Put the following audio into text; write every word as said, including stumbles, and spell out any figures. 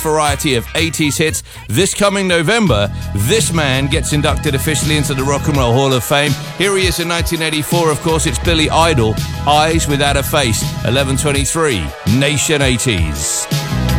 variety of eighties hits. This coming November, this man gets inducted officially into the Rock and Roll Hall of Fame. Here he is in nineteen eighty-four, of course, it's Billy Idol, Eyes Without a Face, eleven twenty-three, Nation eighties.